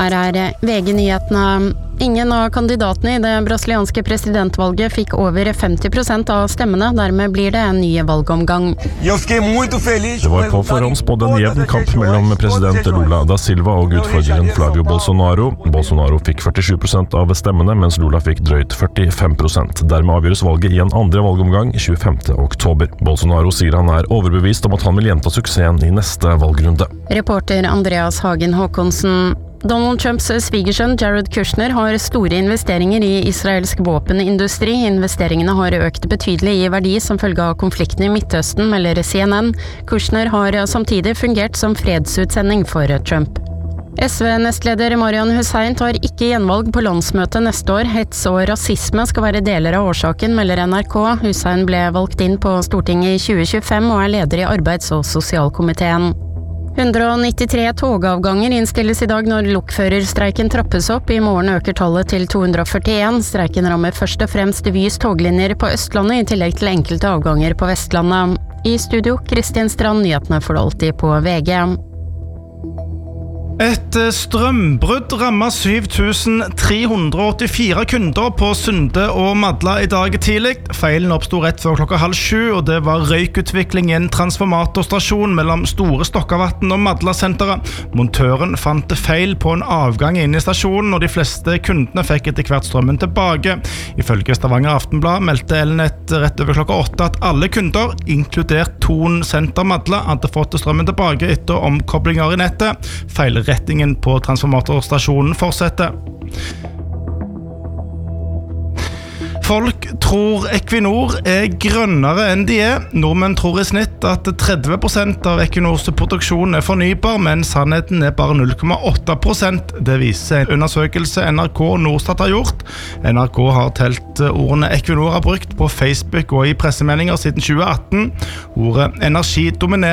Her VG-nyhetene. Ingen av kandidatene I det brasilianske presidentvalget fikk over 50% av stemmene, dermed blir det en ny valgomgang. Det var på forhånd spådd en jevn kamp mellom president Lula da Silva og utfordreren Flavio Bolsonaro. Bolsonaro fikk 47% av stemmene, mens Lula fikk drøyt 45%. Dermed avgjøres valget I en andre valgomgang 25. oktober. Bolsonaro sier han overbevist om at han vil gjenta suksessen I neste valgrunde. Reporter Andreas Hagen Håkonsen. Donald Trumps svigersønn Jared Kushner har store investeringer I israelsk våpenindustri. Investeringene har økt betydelig I verdi som følge av konflikten I Midtøsten, melder CNN. Kushner har samtidig fungert som fredsutsending for Trump. SV-nestleder Marian Hussein tar ikke gjenvalg på landsmøtet neste år. Hets og rasisme skal være deler av årsaken, melder NRK. Hussein ble valgt inn på Stortinget I 2025 og leder I arbeids- og sosialkomiteen. 193 togavganger innstilles I dag når lokførerstreiken trappes opp. I morgen øker tallet til 241. Streiken rammer først og fremst Vys toglinjer på Østlandet, I tillegg til enkelte avganger på Vestlandet. I studio, Kristin Strand, nyhetene får du alltid på VG. Et strømbrudd rammet 7384 kunder på Sunde og Madla I dag tidlig. Feilen oppstod rett før 6:30, og det var røykutvikling I en transformatorstasjon mellom Store Stokkavatn og Madla-senteret. Montøren fant feil på en avgang inne I stasjonen, og de fleste kundene fikk etter hvert strømmen tilbake. Ifølge Stavanger Aftenblad meldte Elnett rett over 8:00 at alle kunder, inkludert Thon Senter Madla, hadde fått strømmen tilbake etter omkoblinger I nettet. Feilrettingen på transformatorstasjonen fortsetter. Folk tror Equinor grønnere enn de Nordmenn tror I snitt at 30% av Equinors produksjon fornybar, men sannheten bare 0,8%. Det viser en undersøkelse NRK og Norstat har gjort. NRK har telt ordene Equinor har brukt på Facebook og I pressemeldinger siden 2018. Ordet energi dominerer